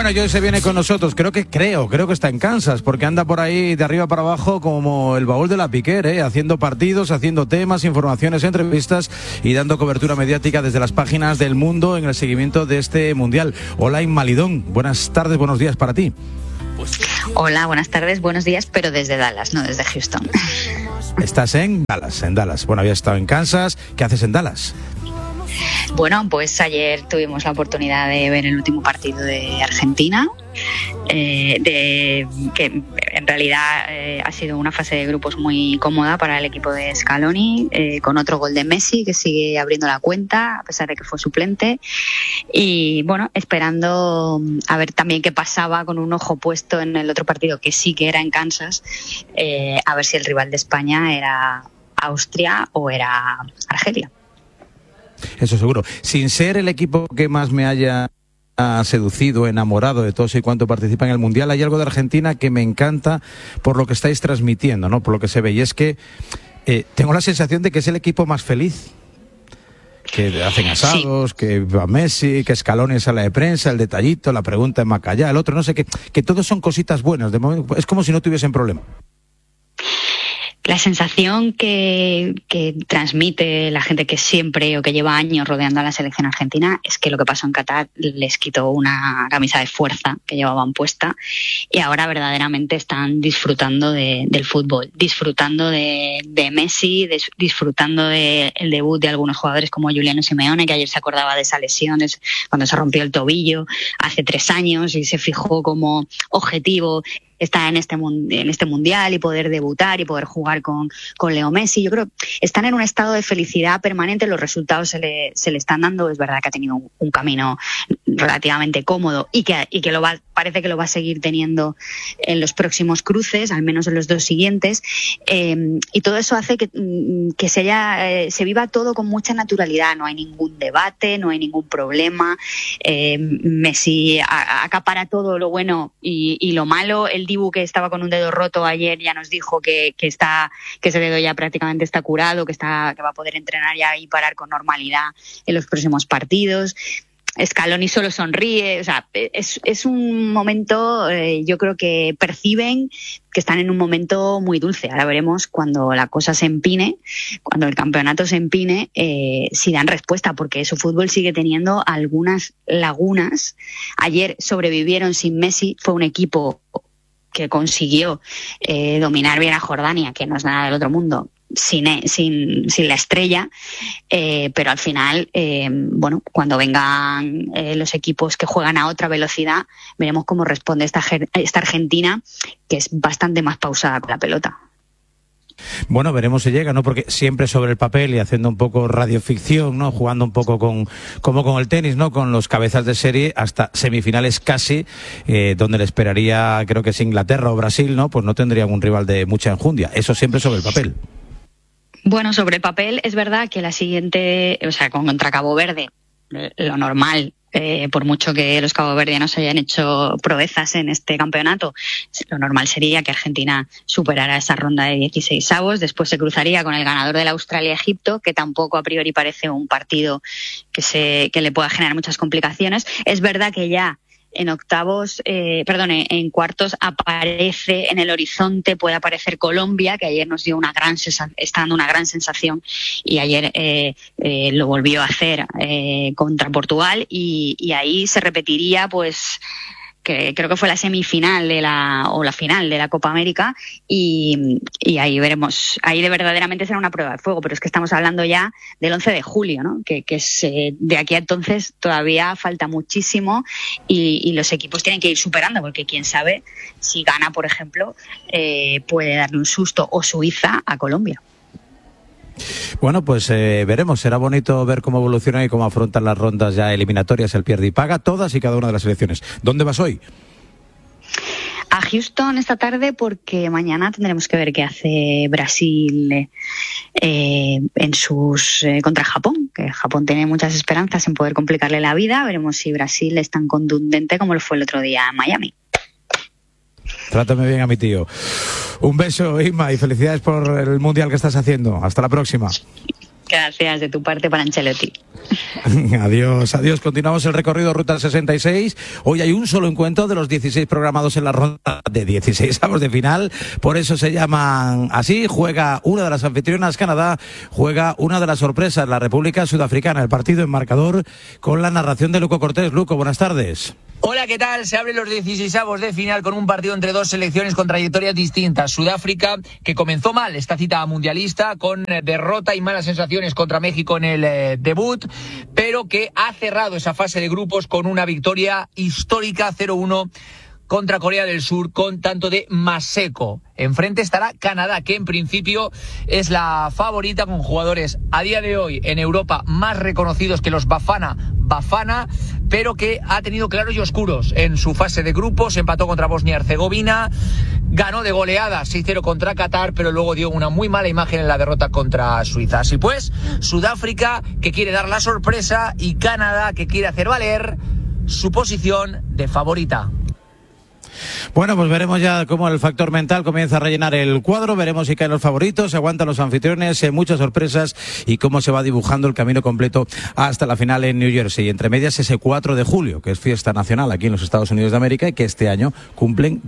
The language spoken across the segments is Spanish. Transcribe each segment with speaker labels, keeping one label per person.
Speaker 1: Bueno, Joy se viene con nosotros. Creo que está en Kansas, porque anda por ahí de arriba para abajo como el baúl de la Piquer, haciendo partidos, haciendo temas, informaciones, entrevistas y dando cobertura mediática desde las páginas del mundo en el seguimiento de este Mundial. Hola, Inmalidón. Buenas tardes, buenos días para ti.
Speaker 2: Hola, buenas tardes, buenos días, pero desde Dallas, no desde Houston.
Speaker 1: Estás en Dallas. Bueno, habías estado en Kansas. ¿Qué haces en Dallas?
Speaker 2: Bueno, pues ayer tuvimos la oportunidad de ver el último partido de Argentina, que en realidad ha sido una fase de grupos muy cómoda para el equipo de Scaloni, con otro gol de Messi que sigue abriendo la cuenta a pesar de que fue suplente, y bueno, esperando a ver también qué pasaba, con un ojo puesto en el otro partido que sí que era en Kansas, a ver si el rival de España era Austria o era Argelia.
Speaker 1: Eso seguro. Sin ser el equipo que más me haya seducido, enamorado de todos y cuanto participa en el Mundial, hay algo de Argentina que me encanta por lo que estáis transmitiendo, ¿no? Por lo que se ve. Y es que tengo la sensación de que es el equipo más feliz. Que hacen asados, sí. Que va Messi, que Scaloni en sala de prensa, el detallito, la pregunta en Macallá, el otro, no sé qué. Que todos son cositas buenas. De momento, es como si no tuviesen problema.
Speaker 2: La sensación que transmite la gente que siempre o que lleva años rodeando a la selección argentina es que lo que pasó en Qatar les quitó una camisa de fuerza que llevaban puesta y ahora verdaderamente están disfrutando del fútbol, disfrutando de Messi, disfrutando del debut de algunos jugadores como Juliano Simeone, que ayer se acordaba de esa lesión cuando se rompió el tobillo hace 3 años y se fijó como objetivo estar en este mundial y poder debutar y poder jugar con Leo Messi. Yo creo que están en un estado de felicidad permanente, los resultados se le están dando. Es verdad que ha tenido un camino relativamente cómodo y que parece que lo va a seguir teniendo en los próximos cruces, al menos en los 2 siguientes, y todo eso hace que se viva todo con mucha naturalidad. No hay ningún debate, no hay ningún problema. Messi acapara todo lo bueno y lo malo. El Dibu, que estaba con un dedo roto ayer, ya nos dijo que ese dedo ya prácticamente está curado, que va a poder entrenar ya y parar con normalidad en los próximos partidos. Scaloni solo sonríe. O sea, es un momento, yo creo que perciben que están en un momento muy dulce. Ahora veremos cuando la cosa se empine, cuando el campeonato se empine, si dan respuesta, porque su fútbol sigue teniendo algunas lagunas. Ayer sobrevivieron sin Messi, fue un equipo que consiguió dominar bien a Jordania, que no es nada del otro mundo, sin la estrella, pero al final, cuando vengan los equipos que juegan a otra velocidad, veremos cómo responde esta Argentina, que es bastante más pausada con la pelota.
Speaker 1: Bueno, veremos si llega, ¿no? Porque siempre sobre el papel y haciendo un poco radioficción, ¿no? Jugando un poco como con el tenis, ¿no? Con los cabezas de serie hasta semifinales casi, donde le esperaría, creo que es Inglaterra o Brasil, ¿no? Pues no tendrían un rival de mucha enjundia. Eso siempre sobre el papel.
Speaker 2: Bueno, sobre el papel es verdad que la siguiente, o sea, contra Cabo Verde, lo normal, por mucho que los caboverdianos hayan hecho proezas en este campeonato, lo normal sería que Argentina superara esa ronda de 16avos, después se cruzaría con el ganador de la Australia-Egipto, que tampoco a priori parece un partido que le pueda generar muchas complicaciones. Es verdad que ya en cuartos aparece en el horizonte, puede aparecer Colombia, que ayer nos dio está dando una gran sensación, y ayer lo volvió a hacer contra Portugal, y ahí se repetiría, pues, que creo que fue la semifinal o la final de la Copa América, y ahí veremos, ahí verdaderamente será una prueba de fuego, pero es que estamos hablando ya del 11 de julio, ¿no? Que es de aquí a entonces todavía falta muchísimo, y los equipos tienen que ir superando, porque quién sabe si Ghana, por ejemplo, puede darle un susto, o Suiza a Colombia.
Speaker 1: Bueno, pues veremos. Será bonito ver cómo evolucionan y cómo afrontan las rondas ya eliminatorias, el pierde y paga, todas y cada una de las selecciones. ¿Dónde vas hoy?
Speaker 2: A Houston esta tarde, porque mañana tendremos que ver qué hace Brasil en sus contra Japón, que Japón tiene muchas esperanzas en poder complicarle la vida. Veremos si Brasil es tan contundente como lo fue el otro día en Miami.
Speaker 1: Trátame bien a mi tío. Un beso, Inma, y felicidades por el Mundial que estás haciendo. Hasta la próxima.
Speaker 2: Gracias, de tu parte para Ancelotti.
Speaker 1: Adiós, adiós. Continuamos el recorrido Ruta 66. Hoy hay un solo encuentro de los 16 programados en la ronda de 16avos de final. Por eso se llaman así. Juega una de las anfitrionas, Canadá. Juega una de las sorpresas, la República Sudafricana. El partido en marcador con la narración de Luco Cortés. Luco, buenas tardes.
Speaker 3: Hola, ¿qué tal? Se abren los 16avos de final con un partido entre dos selecciones con trayectorias distintas. Sudáfrica, que comenzó mal esta cita mundialista con derrota y malas sensaciones contra México en el debut, pero que ha cerrado esa fase de grupos con una victoria histórica 0-1 contra Corea del Sur con tanto de Maseko. Enfrente estará Canadá, que en principio es la favorita, con jugadores a día de hoy en Europa más reconocidos que los Bafana, pero que ha tenido claros y oscuros en su fase de grupos. Empató contra Bosnia-Herzegovina, ganó de goleada 6-0 contra Qatar, pero luego dio una muy mala imagen en la derrota contra Suiza. Así pues, Sudáfrica, que quiere dar la sorpresa, y Canadá, que quiere hacer valer su posición de favorita.
Speaker 1: Bueno, pues veremos ya cómo el factor mental comienza a rellenar el cuadro, veremos si caen los favoritos, se aguantan los anfitriones, muchas sorpresas, y cómo se va dibujando el camino completo hasta la final en New Jersey. Entre medias ese 4 de julio, que es fiesta nacional aquí en los Estados Unidos de América, y que este año cumplen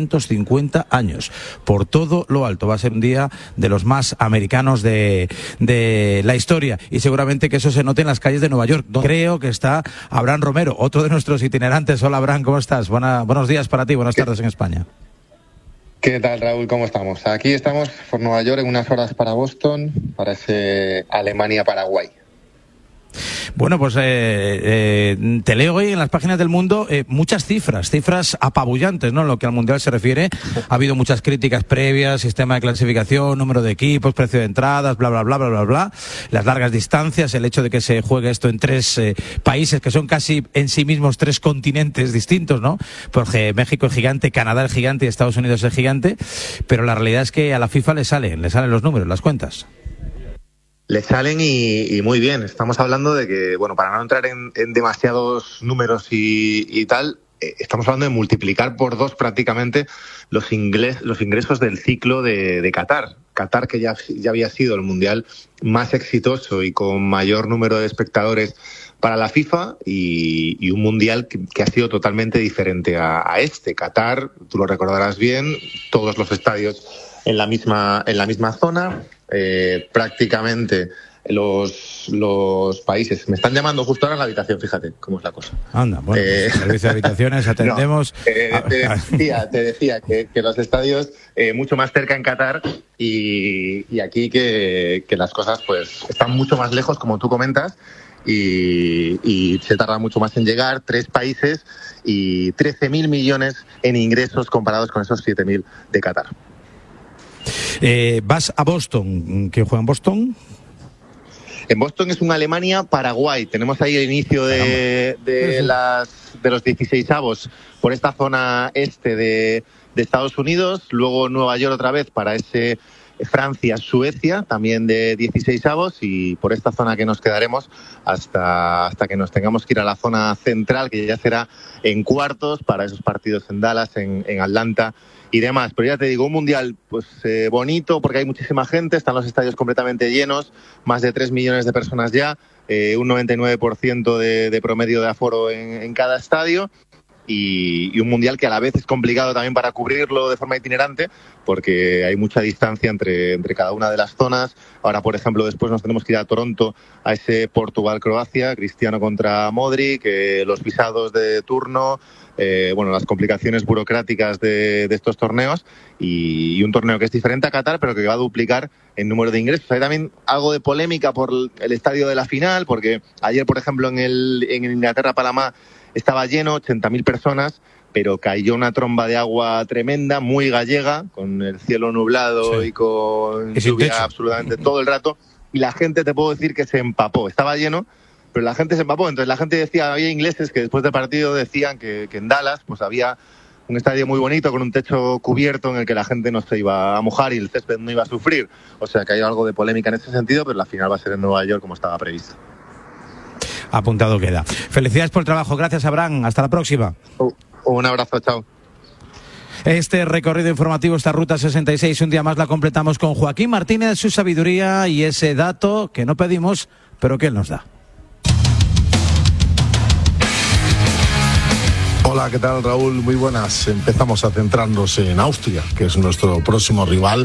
Speaker 1: 250 años. Por todo lo alto, va a ser un día de los más americanos de la historia, y seguramente que eso se note en las calles de Nueva York, donde creo que está Abraham Romero, otro de nuestros itinerantes. Hola, Abraham, ¿cómo estás? Buenos días para ti. Buenas tardes en España.
Speaker 4: ¿Qué tal, Raúl? ¿Cómo estamos? Aquí estamos por Nueva York, en unas horas para Boston, para ese Alemania-Paraguay.
Speaker 1: Bueno, pues te leo hoy en las páginas del Mundo muchas cifras apabullantes, ¿no? En lo que al Mundial se refiere. Ha habido muchas críticas previas, sistema de clasificación, número de equipos, precio de entradas, bla, bla, bla, bla, bla, bla. Las largas distancias, el hecho de que se juegue esto en tres países que son casi en sí mismos tres continentes distintos, ¿no? Porque México es gigante, Canadá es gigante y Estados Unidos es gigante, pero la realidad es que a la FIFA le salen los números, las cuentas.
Speaker 4: Le salen y muy bien. Estamos hablando de que, bueno, para no entrar en demasiados números y tal, estamos hablando de multiplicar por 2 prácticamente los ingresos del ciclo de Qatar. Qatar, que ya había sido el mundial más exitoso y con mayor número de espectadores para la FIFA, y un mundial que ha sido totalmente diferente a este. Qatar, tú lo recordarás bien, todos los estadios en la misma zona. Prácticamente los países me están llamando justo ahora en la habitación, fíjate cómo es la cosa.
Speaker 1: Anda, bueno, servicio de habitaciones, atendemos.
Speaker 4: Te decía que los estadios mucho más cerca en Qatar, y aquí que las cosas pues están mucho más lejos, como tú comentas, y se tarda mucho más en llegar. 3 países y 13.000 millones en ingresos comparados con esos 7.000 de Qatar.
Speaker 1: Vas a Boston. ¿Quién juega en Boston?
Speaker 4: En Boston es un Alemania-Paraguay. Tenemos ahí el inicio de los 16avos por esta zona este de Estados Unidos. Luego Nueva York otra vez para ese Francia-Suecia, también de 16avos. Y por esta zona que nos quedaremos hasta que nos tengamos que ir a la zona central, que ya será en cuartos, para esos partidos en Dallas, en Atlanta y demás. Pero ya te digo, un mundial pues bonito, porque hay muchísima gente, están los estadios completamente llenos, más de 3 millones de personas ya, un 99% de promedio de aforo en cada estadio, y un mundial que a la vez es complicado también para cubrirlo de forma itinerante, porque hay mucha distancia entre cada una de las zonas. Ahora, por ejemplo, después nos tenemos que ir a Toronto, a ese Portugal-Croacia, Cristiano contra Modric, los visados de turno, las complicaciones burocráticas de estos torneos, y un torneo que es diferente a Qatar, pero que va a duplicar en número de ingresos. Hay también algo de polémica por el estadio de la final, porque ayer, por ejemplo, en Inglaterra-Panamá estaba lleno, 80.000 personas, pero cayó una tromba de agua tremenda, muy gallega, con el cielo nublado, sí, y con lluvia absolutamente todo el rato, y la gente, te puedo decir que se empapó. Estaba lleno, pero la gente se empapó. Entonces la gente decía, había ingleses que después del partido decían que en Dallas pues había un estadio muy bonito con un techo cubierto en el que la gente no se iba a mojar y el césped no iba a sufrir. O sea que hay algo de polémica en ese sentido, pero la final va a ser en Nueva York como estaba previsto.
Speaker 1: Apuntado queda. Felicidades por el trabajo. Gracias, Abraham. Hasta la próxima.
Speaker 4: Un abrazo, chao.
Speaker 1: Este recorrido informativo, esta Ruta 66, un día más la completamos con Joaquín Martínez, su sabiduría y ese dato que no pedimos, pero que él nos da.
Speaker 5: Hola, ¿qué tal, Raúl? Muy buenas. Empezamos a centrarnos en Austria, que es nuestro próximo rival,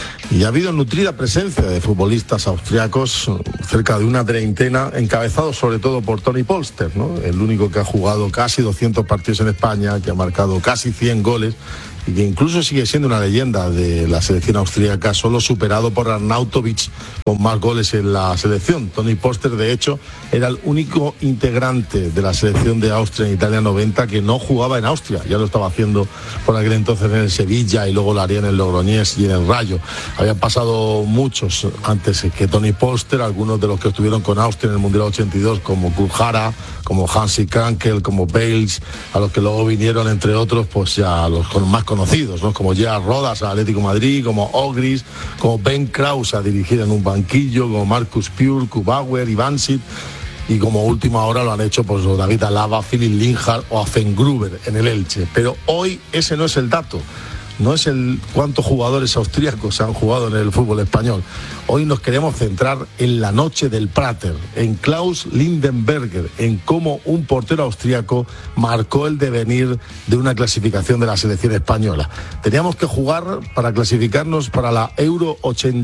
Speaker 5: y ha habido nutrida presencia de futbolistas austriacos, cerca de una treintena, encabezados sobre todo por Toni Polster, ¿no? El único que ha jugado casi 200 partidos en España, que ha marcado casi 100 goles, y que incluso sigue siendo una leyenda de la selección austríaca, solo superado por Arnautovic con más goles en la selección. Toni Polster, de hecho, era el único integrante de la selección de Austria en Italia 90 que no jugaba en Austria. Ya lo estaba haciendo por aquel entonces en el Sevilla y luego lo haría en el Logroñés y en el Rayo. Habían pasado muchos antes que Toni Polster, algunos de los que estuvieron con Austria en el Mundial 82, como Kurjara, como Hansi Krankel, como Bales, a los que luego vinieron, entre otros, pues ya los más conocidos, ¿no? Como Gerard Rodas a Atlético de Madrid, como Ogris, como Ben Kraus a dirigir en un banquillo, como Marcus Pure, Kubauer, Ivansic, y como última hora lo han hecho pues David Alaba, Philipp Linhart o Affengruber en el Elche. Pero hoy ese no es el dato. No es el cuántos jugadores austríacos han jugado en el fútbol español. Hoy nos queremos centrar en la noche del Prater, en Klaus Lindenberger, en cómo un portero austríaco marcó el devenir de una clasificación de la selección española. Teníamos que jugar para clasificarnos para la Euro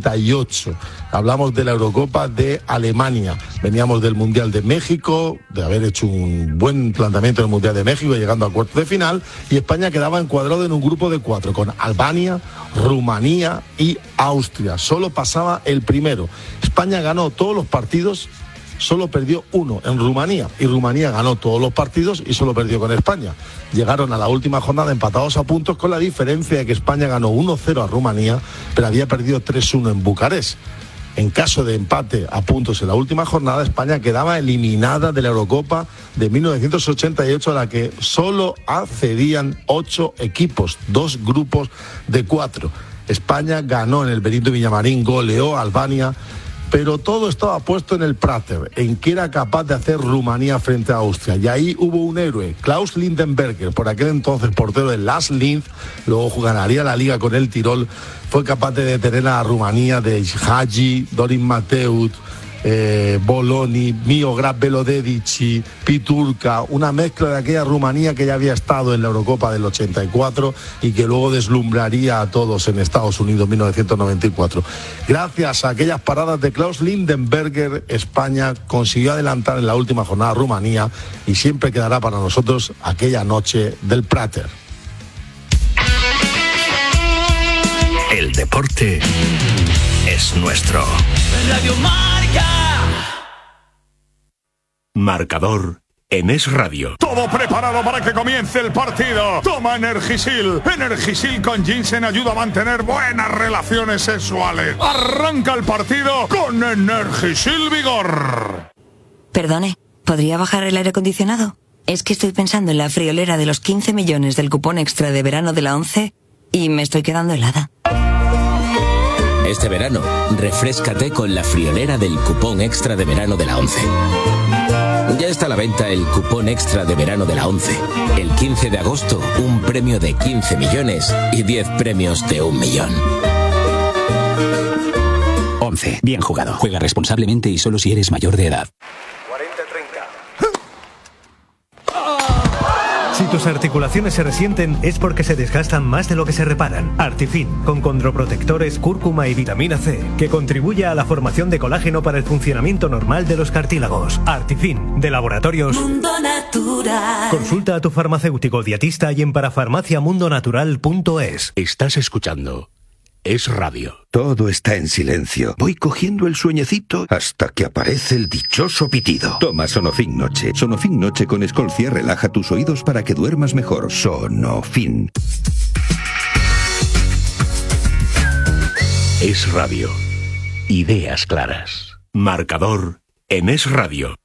Speaker 5: 88. Hablamos de la Eurocopa de Alemania. Veníamos del Mundial de México, de haber hecho un buen planteamiento en el Mundial de México, llegando a cuartos de final, y España quedaba encuadrado en un grupo de 4, con Albania, Rumanía y Austria. Solo pasaba el primero. España ganó todos los partidos, solo perdió uno en Rumanía, y Rumanía ganó todos los partidos y solo perdió con España. Llegaron a la última jornada empatados a puntos, con la diferencia de que España ganó 1-0 a Rumanía, pero había perdido 3-1 en Bucarest. En caso de empate a puntos en la última jornada, España quedaba eliminada de la Eurocopa de 1988, a la que solo accedían 8 equipos, 2 grupos de 4. España ganó en el Benito Villamarín, goleó a Albania, pero todo estaba puesto en el Prater, en qué era capaz de hacer Rumanía frente a Austria. Y ahí hubo un héroe, Klaus Lindenberger, por aquel entonces portero del LAS Linz, luego ganaría la liga con el Tirol. Fue capaz de detener a Rumanía de Hagi, Dorin Mateut, Boloni, Miograd Velodedici, Piturca, una mezcla de aquella Rumanía que ya había estado en la Eurocopa del 84 y que luego deslumbraría a todos en Estados Unidos en 1994. Gracias a aquellas paradas de Klaus Lindenberger, España consiguió adelantar en la última jornada a Rumanía, y siempre quedará para nosotros aquella noche del Prater.
Speaker 6: El deporte es nuestro.
Speaker 7: Radio Marca.
Speaker 6: Marcador en Es Radio.
Speaker 8: Todo preparado para que comience el partido. Toma Energisil. Energisil con ginseng ayuda a mantener buenas relaciones sexuales. Arranca el partido con Energisil Vigor.
Speaker 9: Perdone, ¿podría bajar el aire acondicionado? Es que estoy pensando en la friolera de los 15 millones del cupón extra de verano de la 11 y me estoy quedando helada.
Speaker 10: Este verano, refréscate con la friolera del cupón extra de verano de la 11. Ya está a la venta el cupón extra de verano de la 11. El 15 de agosto, un premio de 15 millones y 10 premios de 1 millón.
Speaker 11: 11. Bien jugado. Juega responsablemente y solo si eres mayor de edad.
Speaker 12: Si tus articulaciones se resienten es porque se desgastan más de lo que se reparan. Artifin, con condroprotectores, cúrcuma y vitamina C, que contribuye a la formación de colágeno para el funcionamiento normal de los cartílagos. Artifin, de Laboratorios
Speaker 7: Mundo Natural.
Speaker 12: Consulta a tu farmacéutico dietista y en parafarmaciamundonatural.es.
Speaker 6: Estás escuchando Es Radio.
Speaker 13: Todo está en silencio. Voy cogiendo el sueñecito hasta que aparece el dichoso pitido. Toma Sonofin Noche. Sonofin Noche con Escolcia relaja tus oídos para que duermas mejor. Sonofin.
Speaker 6: Es Radio. Ideas claras. Marcador en Es Radio.